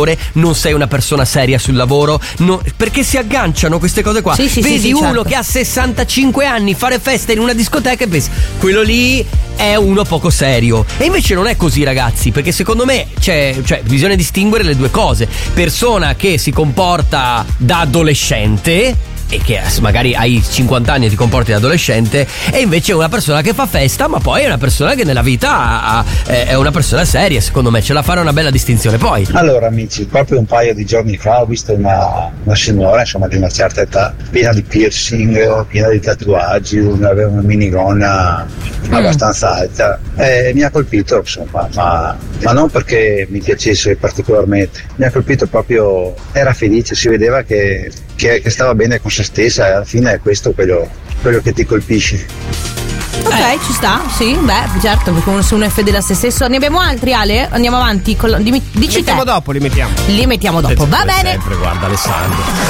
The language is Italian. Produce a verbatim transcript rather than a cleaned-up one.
lavoratore, non sei una persona seria sul lavoro, no, perché si agganciano queste cose qua. Sì, sì, Vedi sì, sì, uno certo. che ha sessantacinque anni fare festa in una discoteca e pensi, quello lì è uno poco serio. E invece non è così, ragazzi, perché secondo me c'è, cioè, bisogna distinguere le due cose. Persona che si comporta da adolescente e che magari hai cinquanta anni e ti comporti da adolescente, e invece una persona che fa festa, ma poi è una persona che nella vita ha, ha, è una persona seria. Secondo me c'è da fare una bella distinzione. Poi allora amici, proprio un paio di giorni fa ho visto una, una signora, insomma, di una certa età, piena di piercing, piena di tatuaggi, aveva una minigonna mm. abbastanza alta, e mi ha colpito, insomma, ma, ma non perché mi piacesse particolarmente, mi ha colpito proprio, era felice, si vedeva che, che, che stava bene con se stessa, e alla fine è questo quello, quello che ti colpisce. Ok, eh. ci sta, sì, beh, certo, perché se uno è fedele a se stesso. Ne abbiamo altri, Ale? Andiamo avanti con la, dimmi, dici li mettiamo te. dopo, li mettiamo. Li mettiamo dopo, va bene. Sempre, guarda Alessandro.